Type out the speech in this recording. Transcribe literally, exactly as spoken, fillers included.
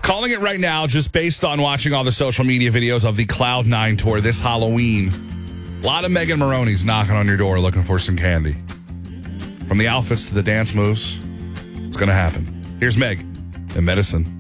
Calling it right now, just based on watching all the social media videos of the Cloud nine tour this Halloween. A lot of Megan Maroney's knocking on your door looking for some candy. From the outfits to the dance moves, it's going to happen. Here's Meg in Medicine.